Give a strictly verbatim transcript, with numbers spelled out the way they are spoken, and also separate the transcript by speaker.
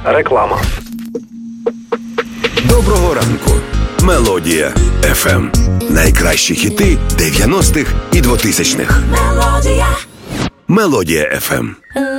Speaker 1: Реклама.
Speaker 2: Доброго ранку. Мелодія еф ем. Найкращі хіти дев'яностих і двотисячних.
Speaker 3: Мелодія.
Speaker 2: Мелодія еф ем.